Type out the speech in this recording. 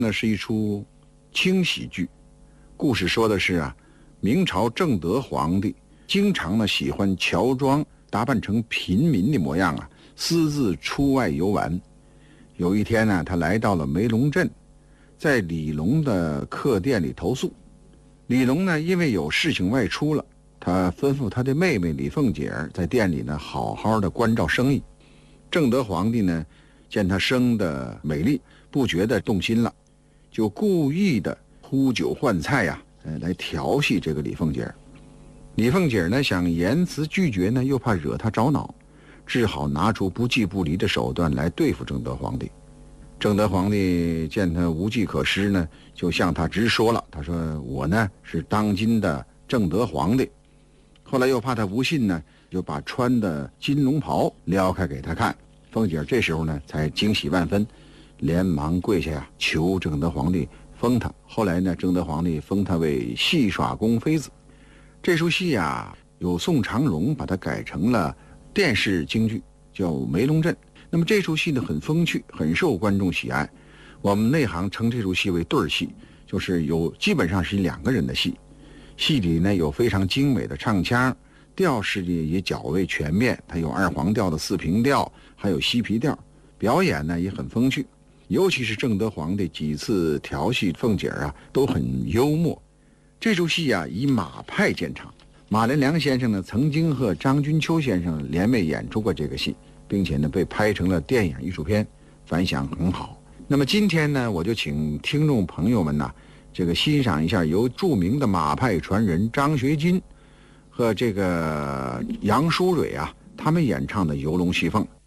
那是一出轻喜剧，故事说的是明朝正德皇帝经常呢喜欢乔装打扮成平民的模样私自出外游玩。有一天呢，他来到了梅龙镇，在李龙的客店里投宿。李龙呢，因为有事情外出了，他吩咐他的妹妹李凤姐在店里呢好好的关照生意。正德皇帝呢，见她生得美丽，不觉得动心了，就故意的呼酒唤菜来调戏这个李凤姐。李凤姐呢想言辞拒绝呢，又怕惹他着恼，只好拿出不计不离的手段来对付正德皇帝。正德皇帝见他无计可施呢，就向他直说了，他说我呢是当今的正德皇帝。后来又怕他不信呢，就把穿的金龙袍撩开给他看。凤姐这时候呢才惊喜万分，连忙跪下求正德皇帝封他。后来呢，正德皇帝封他为戏耍宫妃子。这出戏有宋长荣把它改成了电视京剧，叫《梅龙镇》。那么这出戏呢很风趣，很受观众喜爱。我们内行称这出戏为对儿戏，就是基本上是2个人的戏。戏里呢有非常精美的唱腔，调式也较为全面，它有2黄调的4平调，还有西皮调。表演呢也很风趣，尤其是正德皇帝几次调戏凤姐都很幽默。这出戏以马派见长，马连良先生呢曾经和张君秋先生联袂演出过这个戏，并且呢被拍成了电影艺术片，反响很好。那么今天呢，我就请听众朋友们这个欣赏一下由著名的马派传人张学金和这个杨淑蕊他们演唱的《游龙戏凤》。